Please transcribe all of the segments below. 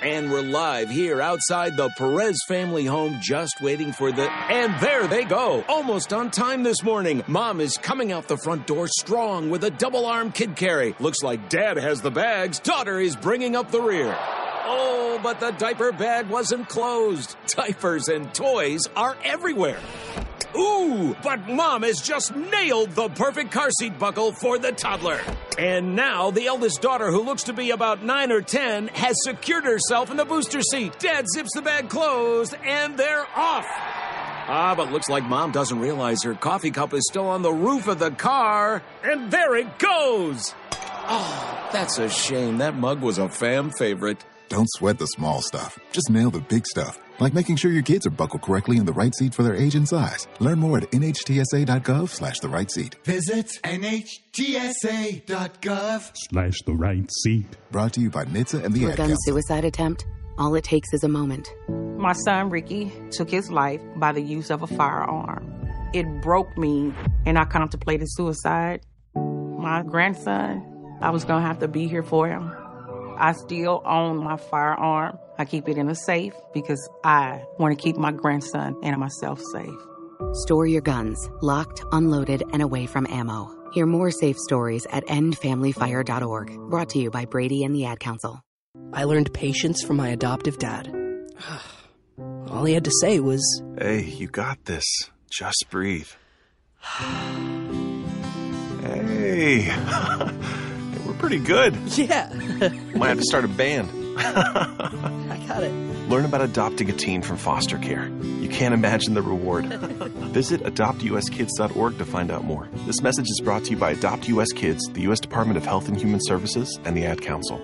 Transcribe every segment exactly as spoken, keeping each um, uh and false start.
And we're live here outside the Perez family home, just waiting for the... And there they go, almost on time this morning. Mom is coming out the front door strong with a double-arm kid carry. Looks like Dad has the bags. Daughter is bringing up the rear. Oh, but the diaper bag wasn't closed. Diapers and toys are everywhere. Ooh, but Mom has just nailed the perfect car seat buckle for the toddler. And now the eldest daughter, who looks to be about nine or ten, has secured herself in the booster seat. Dad zips the bag closed, and they're off. Ah, but looks like Mom doesn't realize her coffee cup is still on the roof of the car. And there it goes. Oh, that's a shame. That mug was a fam favorite. Don't sweat the small stuff. Just nail the big stuff. Like making sure your kids are buckled correctly in the right seat for their age and size. Learn more at nhtsa.gov slash the right seat. Visit nhtsa.gov slash the right seat. Brought to you by N H T S A and the For a Ad gun Council. suicide attempt, all it takes is a moment. My son, Ricky, took his life by the use of a firearm. It broke me, and I contemplated suicide. My grandson, I was going to have to be here for him. I still own my firearm. I keep it in a safe because I want to keep my grandson and myself safe. Store your guns, locked, unloaded, and away from ammo. Hear more safe stories at end family fire dot org. Brought to you by Brady and the Ad Council. I learned patience from my adoptive dad. All he had to say was, "Hey, you got this. Just breathe." Hey. We're pretty good. Yeah. Might have to start a band. I got it. Learn about adopting a teen from foster care. You can't imagine the reward. Visit adopt u s kids dot org to find out more. This message is brought to you by Adopt U S Kids, the U S Department of Health and Human Services, and the Ad Council.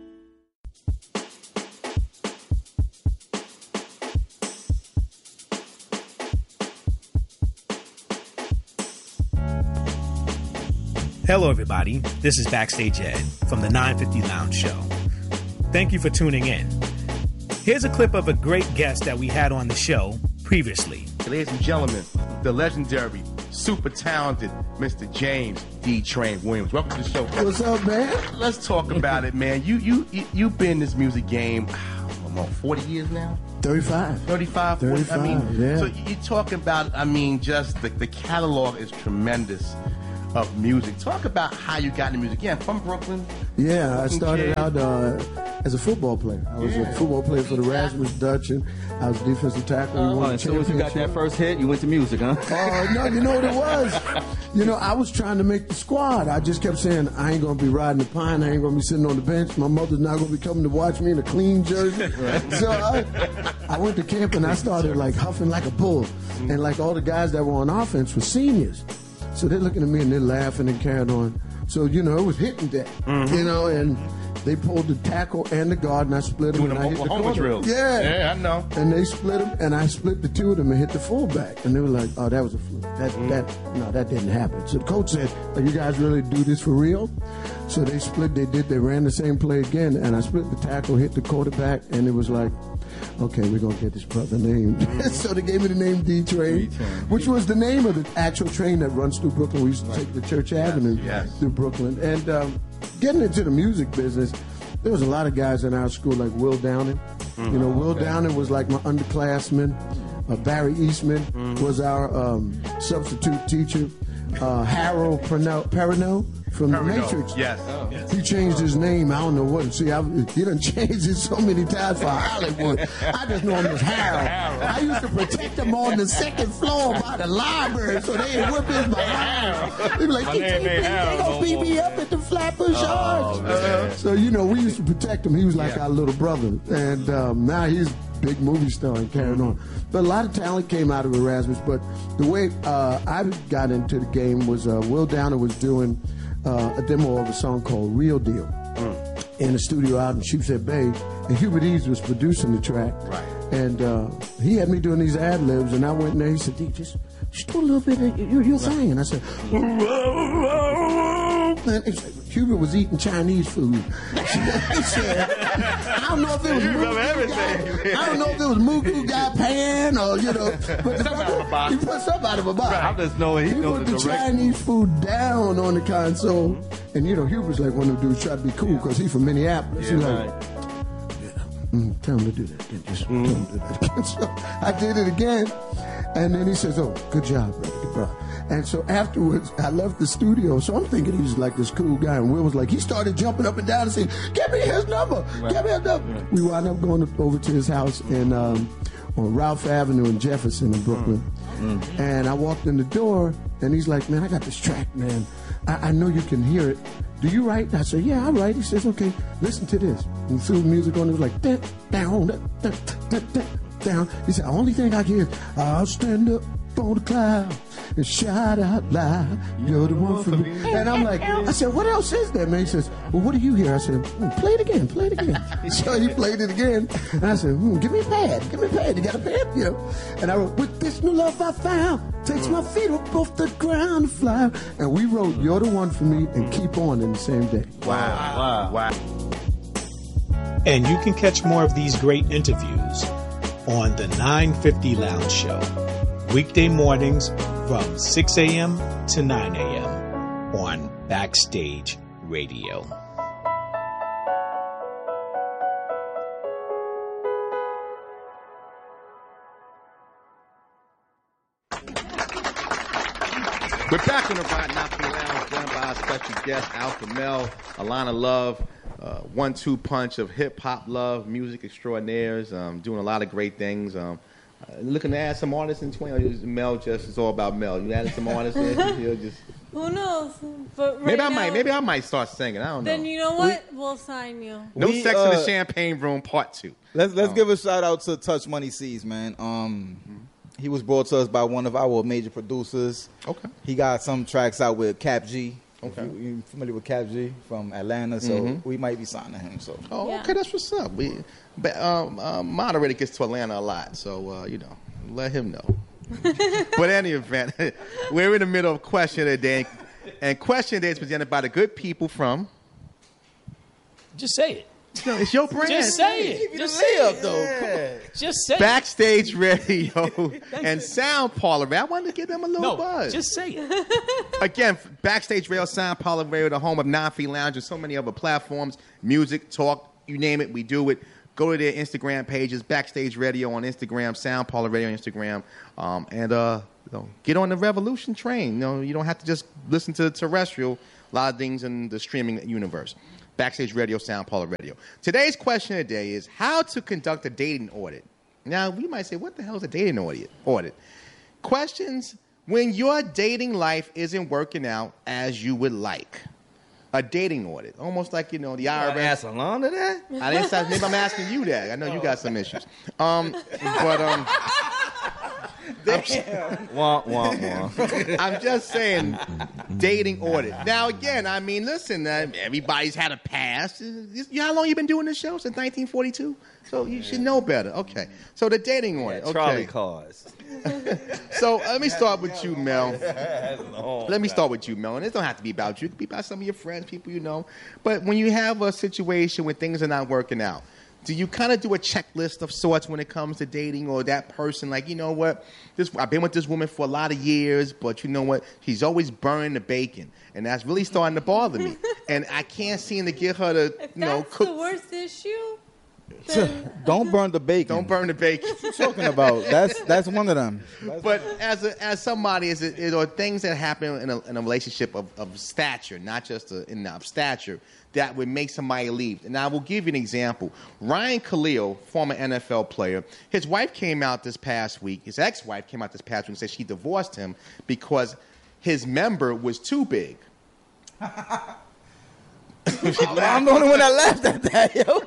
Hello, everybody. This is Backstage Ed from the nine fifty Lounge Show. Thank you for tuning in. Here's a clip of a great guest that we had on the show previously. Ladies and gentlemen, the legendary, super talented Mister James D. Train Williams. Welcome to the show. What's up, man? Let's talk about it, man. You you you you've been in this music game, about forty years now. thirty-five. thirty-five, forty, thirty-five, I mean, yeah. So you're talking about, I mean, just the, the catalog is tremendous of music. Talk about how you got into music. Yeah, from Brooklyn. Yeah, Brooklyn I started kid. out uh, as a football player. I was Yeah. a football player for the Rasmus Dutch, and I was defensive tackle. Oh, as soon as you got that first hit, you went to music, huh? Oh, no, you know what it was? You know, I was trying to make the squad. I just kept saying, I ain't going to be riding the pine. I ain't going to be sitting on the bench. My mother's not going to be coming to watch me in a clean jersey. So I, I went to camp, and I started, like, huffing like a bull. And, like, all the guys that were on offense were seniors. So they're looking at me, and they're laughing and carrying on. So, you know, it was hitting that, Mm-hmm. you know, and they pulled the tackle and the guard, and I split them. Doing and the I hit the Oklahoma corner. drills. Yeah. Yeah, I know. And they split them, and I split the two of them and hit the fullback. And they were like, oh, that was a fluke. That, Mm-hmm. that, no, that didn't happen. So the coach said, oh, you guys really do this for real? So they split, they did, they ran the same play again, and I split the tackle, hit the quarterback, and it was like, okay, we're going to get this brother named. So they gave me the name D-Train, which was the name of the actual train that runs through Brooklyn. We used to take the Church Avenue yes. through Brooklyn. And um, getting into the music business, there was a lot of guys in our school like Will Downing. Mm-hmm. You know, Will Okay. Downing was like my underclassman. Uh, Barry Eastman Mm-hmm. was our um, substitute teacher. Uh, Harold Perno- Perrineau from The Perrineau, Matrix. yes. Oh. Yes. He changed his name. I don't know what. See, I, he done changed it so many times for Hollywood. I just know him as Harold. I used to protect him on the second floor by the library so they ain't whip his behind. They be like, My they, name they, ain't they, Harold they gonna no beat me more. up at the Flatbush Oh, Arch. man. So, you know, we used to protect him. He was like Yeah. our little brother. And um, now he's big movie star and carrying on. But a lot of talent came out of Erasmus. But the way uh, I got into the game was uh, Will Downer was doing uh, a demo of a song called Real Deal Mm. in the studio out in Sheepshead Bay. And Hubert Eads was producing the track. Right. And uh, he had me doing these ad libs, and I went in there. He said, D, just, just do a little bit of your, your thing. And I said, and he said, Hubert was eating Chinese food. He said, I don't know if it was You remember Mugu everything. guy, I don't know if it was Mugu guy pan or, you know. But the brother, he put something out of a box. I just know he He knows put the the direction. Chinese food down on the console. And, you know, Hubert's like one of the dudes try to be cool because he's from Minneapolis. Yeah, He's right. like, mm, tell him to do that again. Just mm. tell him to do that again. So I did it again. And then he says, oh, good job, brother, good job. And so afterwards, I left the studio. So I'm thinking he was like this cool guy. And Will was like, he started jumping up and down and saying, give me his number. Right. Give me his number. Right. We wound up going over to his house in, um, on Ralph Avenue in Jefferson in Brooklyn. Mm. And I walked in the door, and he's like, man, I got this track, man. I, I know you can hear it. Do you write? I said, yeah, I write. He says, okay, listen to this. And threw the music on. It was like, down, down, down, down, down. He said, the only thing I can hear, I'll stand up on the cloud and shout out loud, you're the one for me. And I'm like, I said, what else is there, man? He says, well, what do you hear? I said, hmm, play it again, play it again. So he played it again. And I said, hmm, give me a pad, give me a pad. You got a pad? You know? And I wrote, with this new love I found, takes my feet up off the ground to fly. And we wrote, you're the one for me, and Keep On in the same day. Wow, wow, wow. And you can catch more of these great interviews on the nine fifty Lounge Show, weekday mornings from six a.m. to nine a.m. on Backstage Radio. We're back on the Rod Knocking Lounge, joined by our special guest, Alpha Mel, Alana Love, uh, one-two punch of hip-hop love, music extraordinaires, um, doing a lot of great things. Um, uh, looking to add some artists in twenty. Mel just is all about Mel. You added some artists in, you just. Who knows? But right maybe I now, might. Maybe I might start singing. I don't know. Then you know what? We, we'll sign you. No we, Sex uh, in the Champagne Room Part Two. Let's let's um, give a shout out to Touch Money C's, man. Um, mm-hmm. He was brought to us by one of our major producers. Okay. He got some tracks out with Cap G. Okay. You, you familiar with Cap G from Atlanta? So mm-hmm. we might be signing him. So. Oh, yeah. okay. That's what's up. We, but um, uh, moderator gets to Atlanta a lot, so uh, you know, let him know. But in any event, we're in the middle of Question of the Day, and Question of the Day is presented by the good people from. Just say it. No, it's your brand. Just say it. Just say it, though. Yeah. Just say Backstage it. Radio and Sound Parlor. I wanted to give them a little no, buzz. Just say it. Again, Backstage Radio, Sound Parlor Radio, the home of nine feet Lounge and so many other platforms. Music, talk, you name it, we do it. Go to their Instagram pages, Backstage Radio on Instagram, Sound Parlor Radio on Instagram, um, and uh, you know, get on the revolution train. You know, you don't have to just listen to terrestrial. A lot of things in the streaming universe. Backstage Radio, Sound Parlor Radio. Today's question of the day is how to conduct a dating audit. Now, we might say, what the hell is a dating audit? Audit. Questions when your dating life isn't working out as you would like. A dating audit. Almost like, you know, the I R S. Ask Alana that? I didn't say, maybe I'm asking you that. I know you got some issues. Um, but, um... Damn. wah, wah, wah. I'm just saying, dating audit. Now, again, I mean, listen, uh, everybody's had a past. How long you been doing this show? Since nineteen forty-two? So you should know better. Okay. So the dating audit. Yeah, okay. Trolley cars. So let me start with you, Mel. Let me start with you, Mel. And it don't have to be about you. It could be about some of your friends, people you know. But when you have a situation where things are not working out, do you kind of do a checklist of sorts when it comes to dating, or that person, like, you know what, this I've been with this woman for a lot of years, but you know what, she's always burning the bacon, and that's really starting to bother me, and I can't seem to get her to, if you know, that's cook. the worst issue. Then... Don't burn the bacon. Don't burn the bacon. What you talking about? That's that's one of them. That's but as a, as somebody, is it, it are things that happen in a, in a relationship of, of stature, not just a, in of stature, that would make somebody leave. And I will give you an example. Ryan Khalil, former N F L player, his wife came out this past week. His ex-wife came out this past week and said she divorced him because his member was too big. I'm the only one that laughed at that, yo.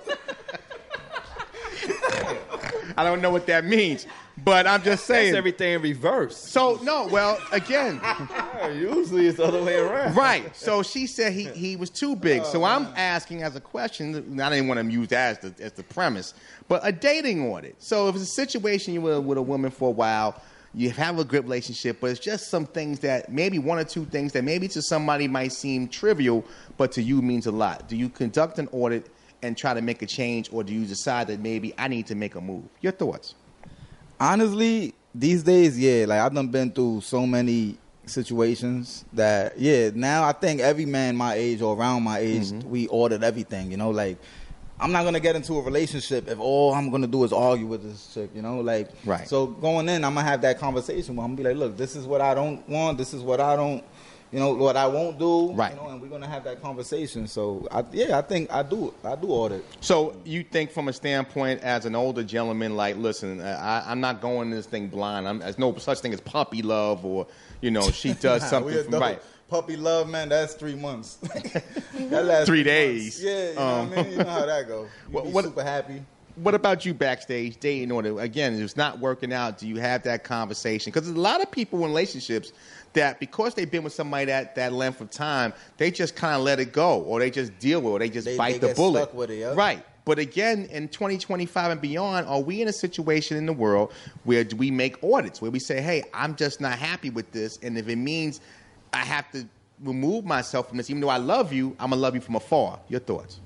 I don't know what that means, but I'm just saying. That's everything in reverse. So, no, well, again. Usually it's the other way around. Right. So she said he, he was too big. So I'm asking as a question, I didn't want to use that as the, as the premise, but a dating audit. So if it's a situation you were with a woman for a while, you have a good relationship, but it's just some things that, maybe one or two things that maybe to somebody might seem trivial, but to you means a lot. Do you conduct an audit and try to make a change, or do you decide that maybe I need to make a move? Your thoughts? Honestly, these days, yeah, like I've done been through so many situations that, yeah, now I think every man my age or around my age, mm-hmm. we ordered everything, you know, like I'm not gonna get into a relationship if all I'm gonna do is argue with this chick, you know, like. Right. So going in, I'm gonna have that conversation where I'm gonna be like, look, this is what I don't want. This is what I don't, you know, what I won't do. Right. You know, and we're gonna have that conversation. So I, yeah, I think I do. I do all that. So you think from a standpoint as an older gentleman, like, listen, I, I'm not going this thing blind. I'm, there's no such thing as puppy love, or you know, she does something We from, adult. right. Puppy love, man, that's three months. That lasts Three three days. months. Yeah, you know Um, what I mean? You know how that goes. You What- be what- super happy. What about you backstage dating, or again, if it's not working out, do you have that conversation? Because there's a lot of people in relationships that because they've been with somebody that that length of time, they just kind of let it go, or they just deal with it, or they just They- bite they the get bullet. stuck with it, yeah. Right. But again, in twenty twenty-five and beyond, are we in a situation in the world where do we make audits, where we say, hey, I'm just not happy with this, and if it means I have to remove myself from this, even though I love you, I'm going to love you from afar. Your thoughts?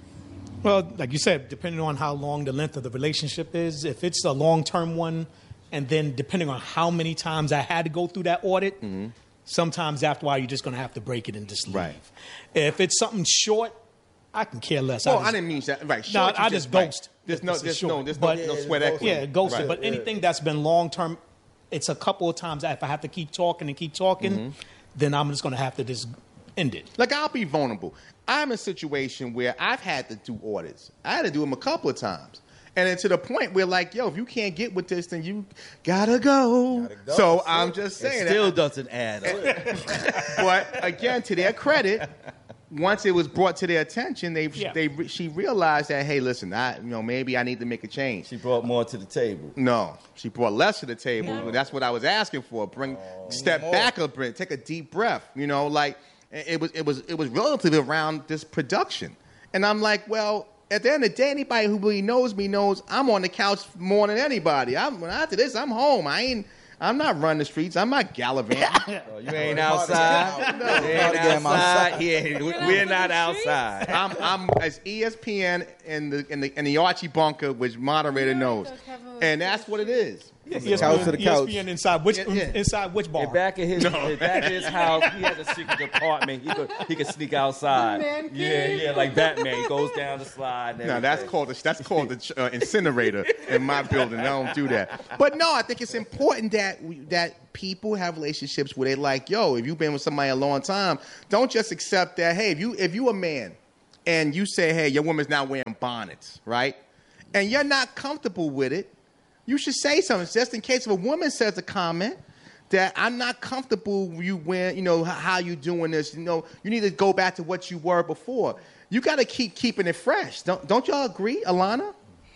Well, like you said, depending on how long the length of the relationship is, if it's a long-term one, and then depending on how many times I had to go through that audit, Mm-hmm. sometimes after a while you're just going to have to break it and just leave. Right. If it's something short, I can care less. Well, just, I didn't mean that. Right. No, Short, you I just right. ghost. There's no, If it's there's short. no, there's But- no, no sweat equity. Yeah, ghosted. Right. But anything that's been long-term, it's a couple of times if I have to keep talking and keep talking, Mm-hmm. then I'm just going to have to just end it. Like, I'll be vulnerable. I'm in a situation where I've had to do audits. I had to do them a couple of times. And then to the point where, like, yo, if you can't get with this, then you gotta go. Gotta go. So I'm just saying It still that. doesn't add up. But again, to their credit, once it was brought to their attention, they Yeah. they she realized that, hey, listen, I you know maybe I need to make a change. She brought more to the table. No, she brought less to the table. That's what I was asking for. Bring, step more. back a bit, take a deep breath. You know, like it was, it was, it was relatively around this production, and I'm like, well, at the end of the day, anybody who really knows me knows I'm on the couch more than anybody. I'm after this, I'm home. I ain't. I'm not running the streets. I'm not gallivanting. Oh, you ain't outside. No, You ain't gotta get him outside. outside. He ain't- we- not We're on not the streets? outside. I'm, I'm as E S P N and the and the and the Archie Bunker, which moderator Yeah, knows, that's Kevin and that's what it is. ESPN, couch to the couch. E S P N inside which Yeah, yeah. inside which bar? And back at his, back at his house, he has a secret apartment. He could, he could sneak outside. Man Yeah, cave. yeah, like Batman. He goes down the slide. And No, that's everything. called the, that's called the uh, incinerator in my building. I don't do that. But no, I think it's important that we, that people have relationships where they like, yo, if you've been with somebody a long time, don't just accept that. Hey, if you if you a man and you say, hey, your woman's not wearing bonnets, right, and you're not comfortable with it, you should say something just in case if a woman says a comment that I'm not comfortable with you when, you know, h- how you doing this. You know, you need to go back to what you were before. You got to keep keeping it fresh. Don't don't y'all agree, Alana?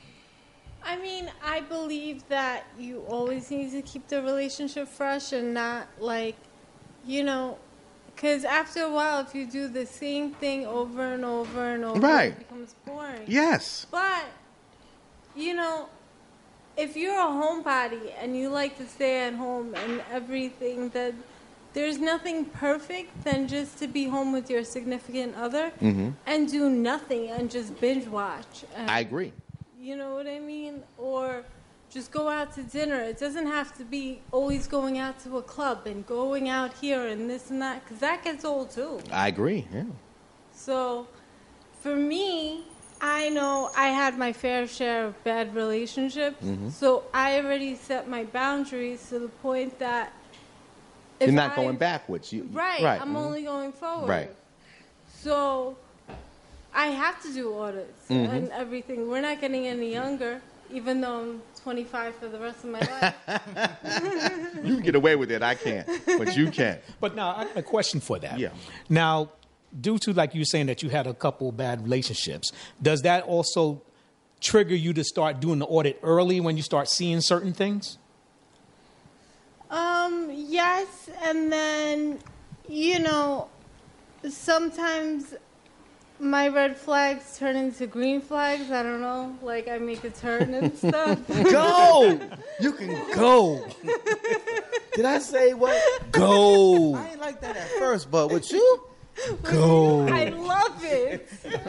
I mean, I believe that you always need to keep the relationship fresh and not like, you know, because after a while, if you do the same thing over and over and over, Right. it becomes boring. Yes. But, you know, if you're a homebody and you like to stay at home and everything, that there's nothing perfect than just to be home with your significant other Mm-hmm. and do nothing and just binge watch. And, I agree. You know what I mean? Or just go out to dinner. It doesn't have to be always going out to a club and going out here and this and that, because that gets old too. I agree. Yeah. So, for me, I know I had my fair share of bad relationships. Mhm. So I already set my boundaries to the point that if You're not I- going backwards. You, Right. Right. I'm Mhm. only going forward. Right. So I have to do audits Mhm. and everything. We're not getting any younger, even though I'm twenty-five for the rest of my life. You can get away with it. I can't, but you can. But now I got a question for that. Yeah. Now, due to like you were saying that you had a couple bad relationships, does that also trigger you to start doing the audit early when you start seeing certain things? Um, yes, and then, you know, sometimes my red flags turn into green flags. I don't know, like I make a turn and stuff. Go! You can go. Did I say what? Go. I ain't like that at first, but with you, go. I love it.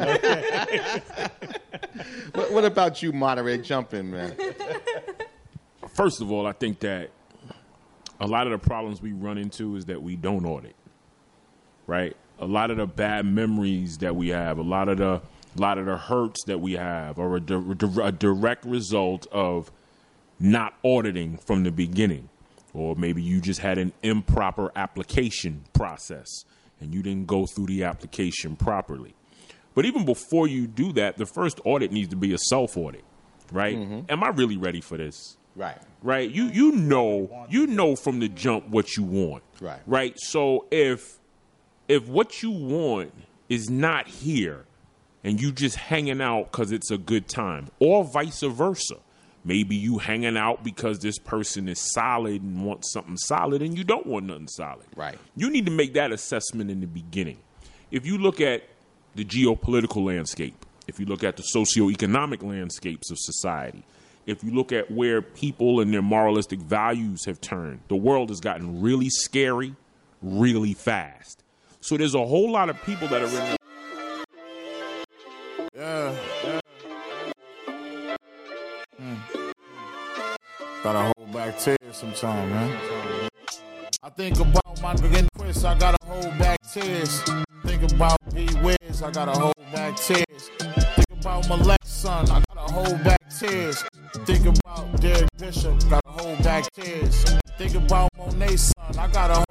What, what about you, moderator? Jump in, man. First of all, I think that a lot of the problems we run into is that we don't audit, right? A lot of the bad memories that we have, a lot of the A lot of the hurts that we have are a, di- a direct result of not auditing from the beginning. Or maybe you just had an improper application process and you didn't go through the application properly. But even before you do that, the first audit needs to be a self-audit, right? Mm-hmm. Am I really ready for this? Right. Right. You you know you know from the jump what you want. Right. Right. So if if what you want is not here and you just hanging out because it's a good time, or vice versa. Maybe you hanging out because this person is solid and wants something solid and you don't want nothing solid. Right. You need to make that assessment in the beginning. If you look at the geopolitical landscape, if you look at the socioeconomic landscapes of society, if you look at where people and their moralistic values have turned, the world has gotten really scary really fast. So there's a whole lot of people that are in the Yeah, yeah. Mm. Gotta hold back tears sometime, man. I think about my nigga Chris, I gotta hold back tears. Think about B Wiz, I gotta hold back tears. Think about my Lex son, I gotta hold back tears. Think about Derek Bishop, gotta hold back tears. Think about Monet's son, I gotta